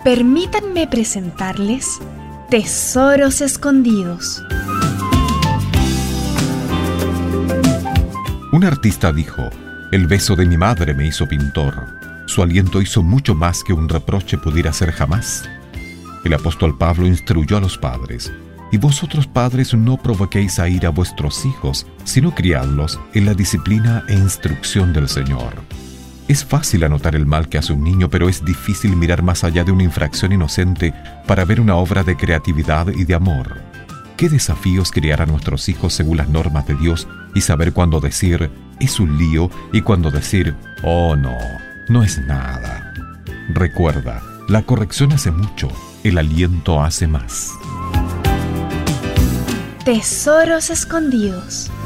Permítanme presentarles Tesoros Escondidos. Un artista dijo: «El beso de mi madre me hizo pintor. Su aliento hizo mucho más que un reproche pudiera hacer jamás». El apóstol Pablo instruyó a los padres: «Y vosotros, padres, no provoquéis a ira a vuestros hijos, sino criadlos en la disciplina e instrucción del Señor». Es fácil anotar el mal que hace un niño, pero es difícil mirar más allá de una infracción inocente para ver una obra de creatividad y de amor. Qué desafíos criar a nuestros hijos según las normas de Dios y saber cuándo decir «es un lío» y cuándo decir «oh no, no es nada». Recuerda, la corrección hace mucho, el aliento hace más. Tesoros Escondidos.